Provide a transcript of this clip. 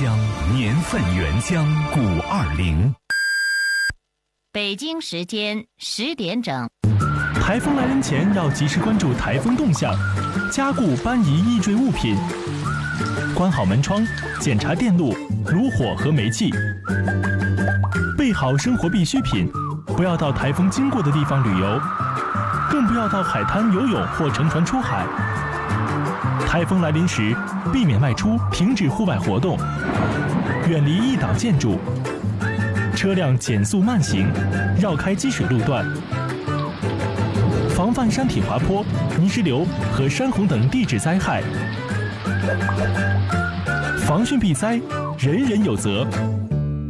江，年份原浆520。 北京时间10点整。 台风来临前要及时关注台风动向，加固搬移易坠物品，关好门窗，检查电路、炉火和煤气，备好生活必需品，不要到台风经过的地方旅游，更不要到海滩游泳或乘船出海。台风来临时，避免外出，停止户外活动，远离易倒建筑，车辆减速慢行，绕开积水路段，防范山体滑坡、泥石流和山洪等地质灾害。防汛避灾，人人有责。